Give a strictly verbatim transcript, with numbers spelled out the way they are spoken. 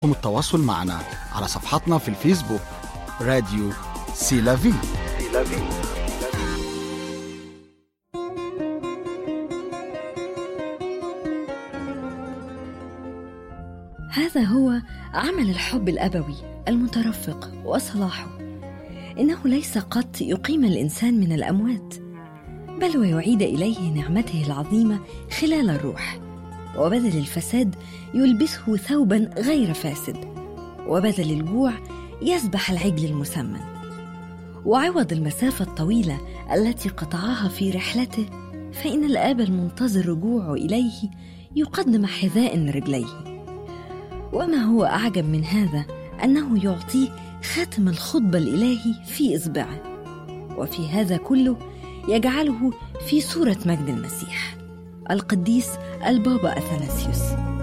التواصل معنا على صفحتنا في الفيسبوك راديو سيلافي. هذا هو عمل الحب الأبوي المترفق وصلاحه. إنه ليس قط يقيم الإنسان من الأموات، بل ويعيد إليه نعمته العظيمة خلال الروح، وبدل الفساد يلبسه ثوبا غير فاسد، وبدل الجوع يذبح العجل المسمن، وعوض المسافة الطويلة التي قطعها في رحلته، فإن الآب المنتظر رجوعه إليه يقدم حذاء لرجليه. وما هو أعجب من هذا أنه يعطيه خاتم الخطبة الإلهي في إصبعه، وفي هذا كله يجعله في صورة مجد المسيح القديس البابا أثناسيوس.